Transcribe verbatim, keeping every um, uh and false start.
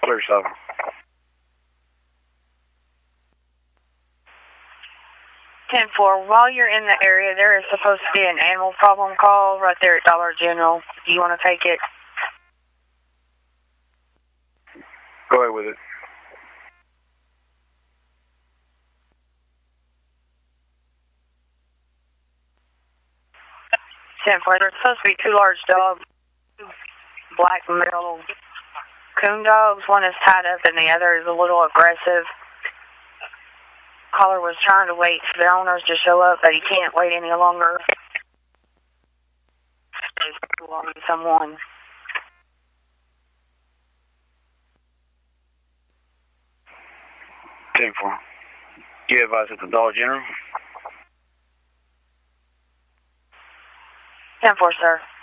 Clear seven. ten four, while you're in the area, there is supposed to be an animal problem call right there at Dollar General. Do you want to take it? Go ahead with it. ten four, there's supposed to be two large dogs, two black male coon dogs. One is tied up and the other is a little aggressive. Caller was trying to wait for the owners to show up, but he can't wait any longer. Someone. ten four. You advise at the Dollar General? ten four, sir.